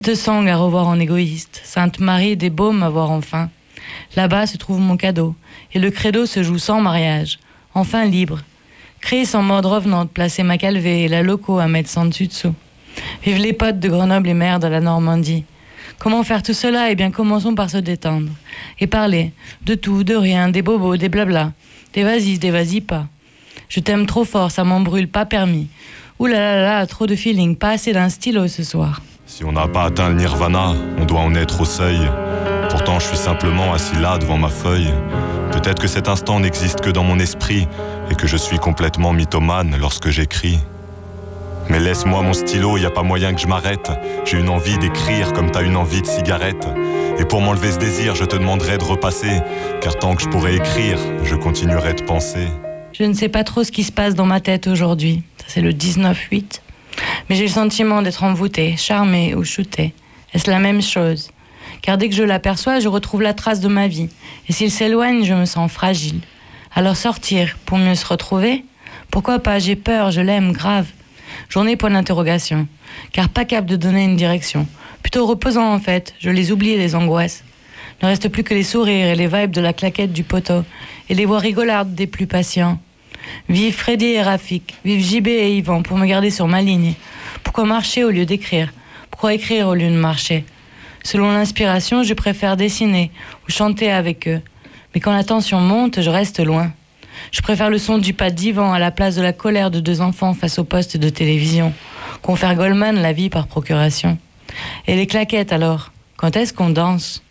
Te sang à revoir en égoïste, Sainte Marie des baumes à voir enfin. Là-bas se trouve mon cadeau, et le credo se joue sans mariage, enfin libre. Créer sans mode revenante, placer ma calvée et la loco à mettre sans dessus-dessous. Vive les potes de Grenoble et mer de la Normandie. Comment faire tout cela? Eh bien, commençons par se détendre. Et parler de tout, de rien, des bobos, des blabla, des vas-y pas. Je t'aime trop fort, ça m'en brûle, pas permis. Ouh là là là, trop de feeling, pas assez d'un stylo ce soir. Si on n'a pas atteint le nirvana, on doit en être au seuil. Pourtant je suis simplement assis là devant ma feuille. Peut-être que cet instant n'existe que dans mon esprit et que je suis complètement mythomane lorsque j'écris. Mais laisse-moi mon stylo, y a pas moyen que je m'arrête. J'ai une envie d'écrire comme t'as une envie de cigarette. Et pour m'enlever ce désir, je te demanderai de repasser. Car tant que je pourrai écrire, je continuerai de penser. Je ne sais pas trop ce qui se passe dans ma tête aujourd'hui. Ça, c'est le 19-8. Mais j'ai le sentiment d'être envoûtée, charmée ou shootée. Est-ce la même chose? Car dès que je l'aperçois, je retrouve la trace de ma vie. Et s'il s'éloigne, je me sens fragile. Alors sortir pour mieux se retrouver? Pourquoi pas? J'ai peur, je l'aime, grave. Journée point d'interrogation. Car pas capable de donner une direction. Plutôt reposant en fait, je les oublie les angoisses. Ne reste plus que les sourires et les vibes de la claquette du poteau. Et les voix rigolardes des plus patients. Vive Freddy et Rafik, vive JB et Yvan pour me garder sur ma ligne. Pourquoi marcher au lieu d'écrire? Pourquoi écrire au lieu de marcher? Selon l'inspiration, je préfère dessiner ou chanter avec eux. Mais quand la tension monte, je reste loin. Je préfère le son du pas d'Yvan à la place de la colère de deux enfants face au poste de télévision. Confère Goldman la vie par procuration. Et les claquettes alors? Quand est-ce qu'on danse?